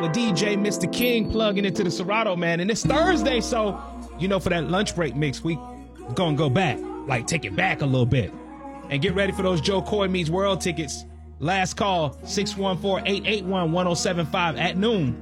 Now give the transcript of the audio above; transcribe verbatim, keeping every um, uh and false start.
with D J Mister King plugging into the Serato, man. And it's Thursday, so, you know, for that lunch break mix, we gonna go back, like take it back a little bit. And get ready for those Joe Coy Meets World tickets. Last call, six one four, eight eight one, one oh seven five at noon.